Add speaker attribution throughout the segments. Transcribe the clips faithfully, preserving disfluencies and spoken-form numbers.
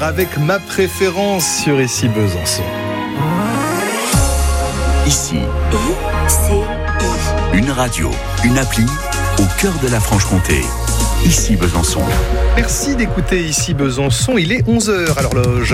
Speaker 1: Avec ma préférence sur Ici Besançon.
Speaker 2: Ici,
Speaker 3: I C I.
Speaker 2: une radio, une appli au cœur de la Franche-Comté. Ici Besançon.
Speaker 1: Merci d'écouter Ici Besançon, il est onze heures à l'horloge.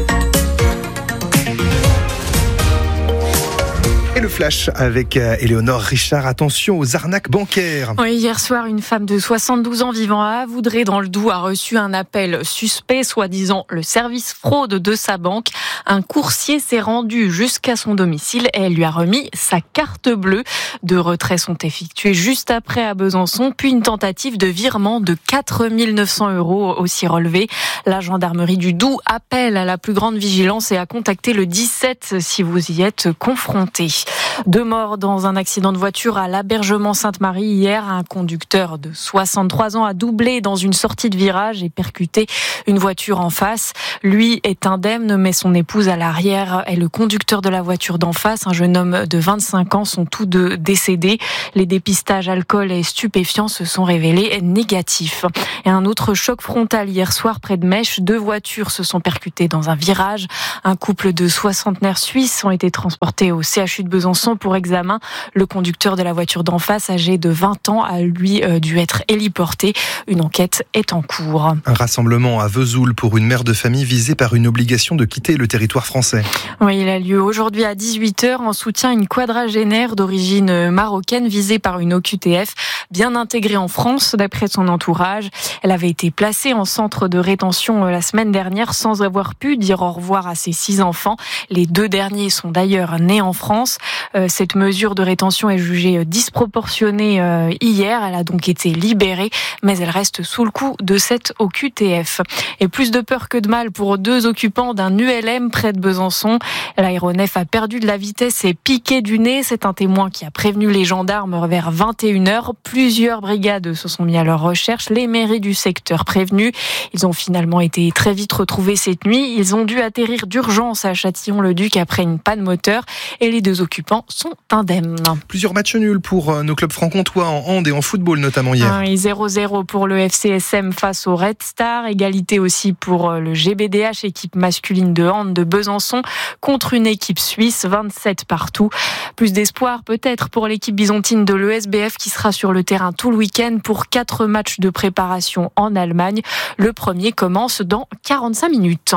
Speaker 1: Et le flash avec Éléonore Richard. Attention aux arnaques bancaires.
Speaker 4: Oui, hier soir, une femme de soixante-douze ans vivant à Avoudrée dans le Doubs a reçu un appel suspect, soi-disant le service fraude de sa banque. Un coursier s'est rendu jusqu'à son domicile et elle lui a remis sa carte bleue. Deux retraits sont effectués juste après à Besançon, puis une tentative de virement de quatre mille neuf cents euros aussi relevée. La gendarmerie du Doubs appelle à la plus grande vigilance et a contacté le dix-sept si vous y êtes confrontés. Deux morts dans un accident de voiture à l'Abergement Sainte-Marie hier. Un conducteur de soixante-trois ans a doublé dans une sortie de virage et percuté une voiture en face. Lui est indemne, mais son épouse à l'arrière et le conducteur de la voiture d'en face, un jeune homme de vingt-cinq ans, sont tous deux décédés. Les dépistages alcool et stupéfiants se sont révélés négatifs. Et un autre choc frontal hier soir près de Mèche. Deux voitures se sont percutées dans un virage. Un couple de soixantenaires suisses ont été transportés au C H U de Besançon pour examen. Le conducteur de la voiture d'en face, âgé de vingt ans, a lui dû être héliporté. Une enquête est en cours.
Speaker 1: Un rassemblement à Vesoul pour une mère de famille visée par une obligation de quitter le territoire français.
Speaker 4: Oui, il a lieu aujourd'hui à dix-huit heures en soutien à une quadragénaire d'origine marocaine visée par une O Q T F bien intégrée en France d'après son entourage. Elle avait été placée en centre de rétention la semaine dernière sans avoir pu dire au revoir à ses six enfants. Les deux derniers sont d'ailleurs nés en France. Cette mesure de rétention est jugée disproportionnée hier. Elle a donc été libérée, mais elle reste sous le coup de cette O Q T F. Et plus de peur que de mal pour deux occupants d'un U L M près de Besançon. L'aéronef a perdu de la vitesse et piqué du nez. C'est un témoin qui a prévenu les gendarmes vers vingt et une heures. Plusieurs brigades se sont mis à leur recherche. Les mairies du secteur prévenues. Ils ont finalement été très vite retrouvés cette nuit. Ils ont dû atterrir d'urgence à Châtillon-le-Duc après une panne moteur. Et les deux occupants sont indemnes.
Speaker 1: Plusieurs matchs nuls pour nos clubs franc-comtois en hand et en football notamment hier.
Speaker 4: Ah, zéro zéro pour le F C S M face au Red Star. Égalité aussi pour le G B D H, équipe masculine de hand de Besançon, contre une équipe suisse, vingt-sept partout. Plus d'espoir peut-être pour l'équipe byzantine de l'E S B F qui sera sur le terrain tout le week-end pour quatre matchs de préparation en Allemagne. Le premier commence dans quarante-cinq minutes.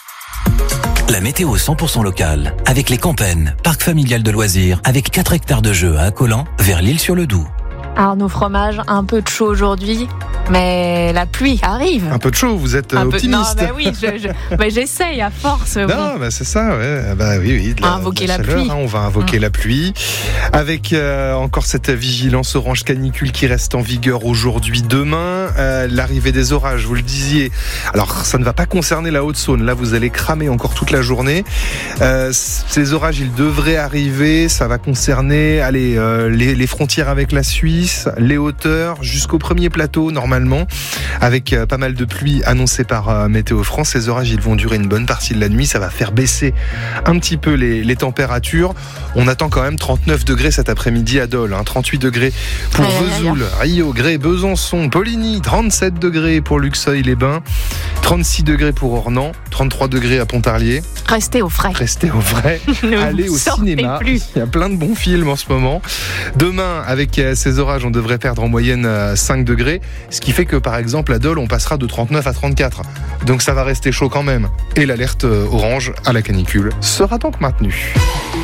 Speaker 5: La météo cent pour cent locale, avec les Campennes, parc familial de loisirs, avec quatre hectares de jeux à Accolan, vers l'Isle-sur-le-Doubs.
Speaker 4: Arnaud Fromage, un peu de chaud aujourd'hui, mais la pluie arrive.
Speaker 1: Un peu de chaud, vous êtes
Speaker 4: un
Speaker 1: optimiste.
Speaker 4: Peu, non, bah oui, je, je, bah j'essaye à force.
Speaker 1: Non,
Speaker 4: bon.
Speaker 1: bah c'est ça, ouais. Bah oui, oui. De la,
Speaker 4: invoquer
Speaker 1: de la,
Speaker 4: la
Speaker 1: chaleur,
Speaker 4: pluie.
Speaker 1: Hein, on va invoquer mmh. la pluie. Avec euh, encore cette vigilance orange canicule qui reste en vigueur aujourd'hui, demain. Euh, l'arrivée des orages, vous le disiez. Alors, ça ne va pas concerner la Haute-Saône. Là, vous allez cramer encore toute la journée. Euh, ces orages, ils devraient arriver. Ça va concerner, allez, euh, les, les frontières avec la Suisse, les hauteurs, jusqu'au premier plateau, normalement. Avec euh, pas mal de pluie annoncée par euh, Météo France. Ces orages, ils vont durer une bonne partie de la nuit. Ça va faire baisser un petit peu les, les températures. On attend quand même trente-neuf degrés cet après-midi à Dole, hein, trente-huit degrés pour aïe, Vesoul, aïe, aïe. Rio, Grès, Besançon, Poligny, trente-sept degrés pour Luxeuil-les-Bains, trente-six degrés pour Ornans, trente-trois degrés à Pontarlier.
Speaker 4: Restez au frais.
Speaker 1: Restez au frais. Allez au cinéma. Plus. Il y a plein de bons films en ce moment. Demain, avec ces orages, on devrait perdre en moyenne cinq degrés, ce qui fait que par exemple à Dole, on passera de trente-neuf à trente-quatre. Donc ça va rester chaud quand même. Et l'alerte orange à la canicule sera donc maintenue.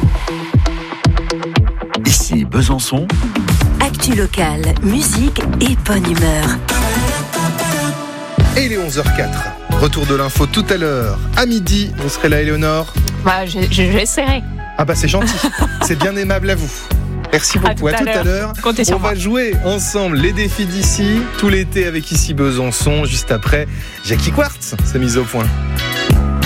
Speaker 2: Ici Besançon.
Speaker 3: Actu locale, musique et bonne humeur.
Speaker 1: Et il est onze heures quatre. Retour de l'info tout à l'heure. À midi, vous serez là, Éléonore ?
Speaker 4: Bah, j'essaierai.
Speaker 1: Ah bah c'est gentil. C'est bien aimable à vous. Merci beaucoup. À tout à, tout à l'heure.
Speaker 4: Comptez sur
Speaker 1: On
Speaker 4: moi.
Speaker 1: va jouer ensemble les défis d'ici, tout l'été avec Ici Besançon. Juste après, Jackie Quartz s'est mise au point.